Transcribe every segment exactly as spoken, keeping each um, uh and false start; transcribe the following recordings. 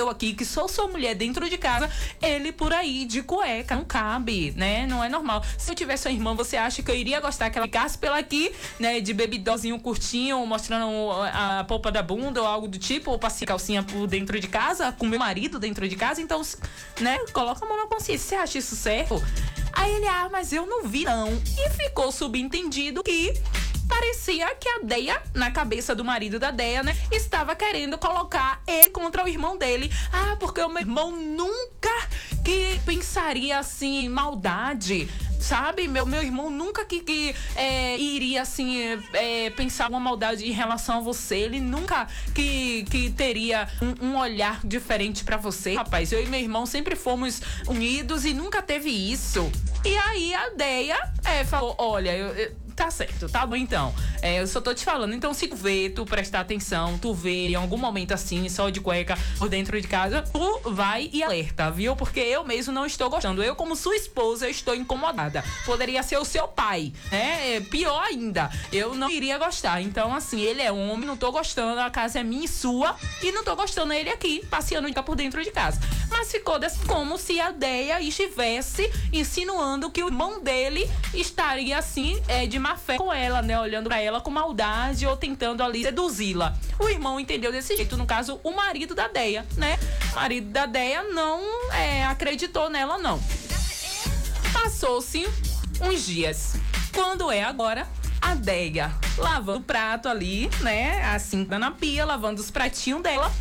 eu aqui, que sou sua mulher dentro de casa, ele por aí de cueca, não cabe, né? Não é normal. Se eu tivesse uma irmã, você acha que eu iria gostar que ela ficasse pela aqui, né? De bebidozinho curtinho, mostrando a polpa da bunda ou algo do tipo, ou passei calcinha por dentro de casa, com meu marido dentro de casa, então, né? Coloca a mão na consciência. Você acha isso certo? Aí ele, ah, mas eu não vi não. E ficou subentendido que parecia que a Deia, na cabeça do marido da Deia, né, estava querendo colocar ele contra o irmão dele. Ah, porque o meu irmão nunca que pensaria assim, maldade, sabe? Meu, meu irmão nunca que, que é, iria assim, é, pensar uma maldade em relação a você. Ele nunca que, que teria um, um olhar diferente pra você. Rapaz, eu e meu irmão sempre fomos unidos e nunca teve isso. E aí a Deia é, falou, olha, eu, eu tá certo, tá bom então. É, eu só tô te falando. Então, se tu vê, tu prestar atenção, tu vê em algum momento assim, só de cueca por dentro de casa, tu vai e alerta, viu? Porque eu mesmo não estou gostando. Eu, como sua esposa, eu estou incomodada. Poderia ser o seu pai, né? É, pior ainda, eu não iria gostar. Então, assim, ele é homem, não tô gostando, a casa é minha e sua, e não tô gostando ele aqui, passeando por dentro de casa. Mas ficou desse, como se a Deia estivesse insinuando que o irmão dele estaria assim, é, de má fé com ela, né? Olhando pra ela com maldade ou tentando ali seduzi-la. O irmão entendeu desse jeito, no caso, o marido da Deia, né? O marido da Deia não é, acreditou nela, não. Passou-se uns dias. Quando é agora, a Deia lavando o prato ali, né? Assim, na pia, lavando os pratinhos dela.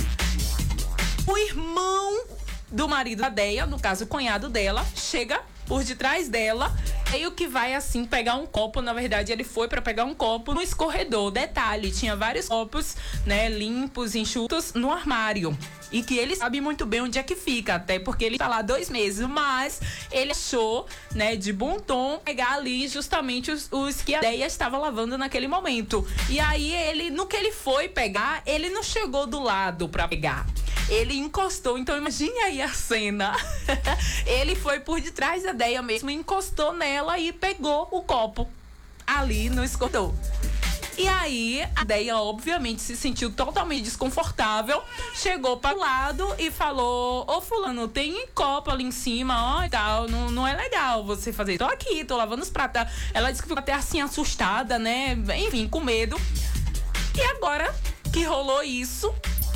O irmão do marido da Deia, no caso, o cunhado dela, chega por detrás dela, meio que vai assim pegar um copo. Na verdade, ele foi pra pegar um copo no escorredor. Detalhe, tinha vários copos, né, limpos, enxutos no armário. E que ele sabe muito bem onde é que fica, até porque ele tá lá dois meses, mas ele achou, né, de bom tom pegar ali justamente os, os que a Deia estava lavando naquele momento. E aí ele, no que ele foi pegar, ele não chegou do lado pra pegar. Ele encostou, então imagine aí a cena. Ele foi por detrás da Deia mesmo, encostou nela e pegou o copo ali no escorredor. E aí, a Deia, obviamente, se sentiu totalmente desconfortável, chegou para o lado e falou, ô fulano, tem copo ali em cima, ó, e tal, não, não é legal você fazer. Tô aqui, tô lavando os pratos. Ela disse que ficou até assim, assustada, né, enfim, com medo. E agora que rolou isso,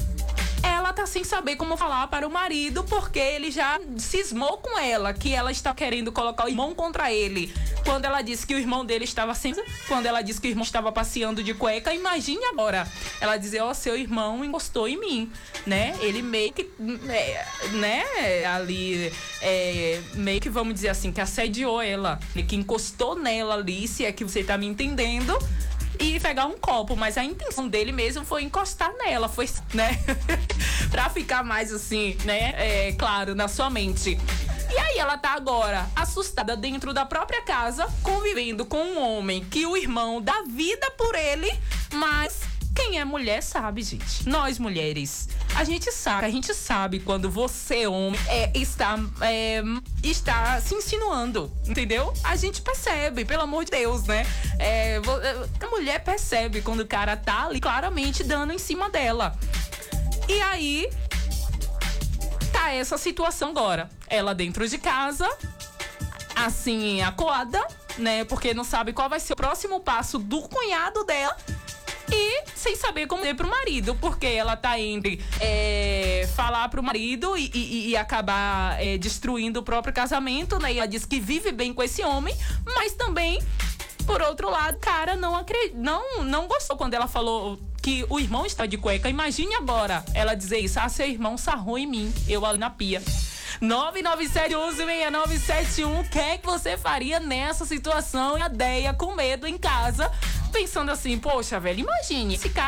ela tá sem saber como falar para o marido, porque ele já cismou com ela que ela está querendo colocar o irmão contra ele. Quando ela disse que o irmão dele estava sem... Quando ela disse que o irmão estava passeando de cueca, imagine agora. Ela dizer, ó, oh, seu irmão encostou em mim, né? Ele meio que, é, né, ali, é, meio que, vamos dizer assim, que assediou ela. Que encostou nela ali, se é que você tá me entendendo. E pegar um copo, mas a intenção dele mesmo foi encostar nela, foi, né? Pra ficar mais assim, né? É, claro, na sua mente. E aí ela tá agora assustada dentro da própria casa, convivendo com um homem que o irmão dá vida por ele, mas quem é mulher sabe, gente. Nós mulheres, a gente sabe, a gente sabe quando você, homem, é, está, é, está se insinuando, entendeu? A gente percebe, pelo amor de Deus, né? É, a mulher percebe quando o cara tá ali claramente dando em cima dela. E aí, tá essa situação agora. Ela dentro de casa, assim, acuada, né? Porque não sabe qual vai ser o próximo passo do cunhado dela. E sem saber como dizer pro marido, porque ela tá entre é, falar pro marido e, e, e acabar é, destruindo o próprio casamento, né? E ela diz que vive bem com esse homem, mas também, por outro lado, cara, não, acred... não, não gostou quando ela falou que o irmão está de cueca. Imagine agora ela dizer isso, ah, seu irmão sarrou em mim, eu ali na pia. nove nove sete um um seis nove sete um. O que é que você faria nessa situação? E a Deia com medo em casa, pensando assim, poxa, velho, imagine, esse cara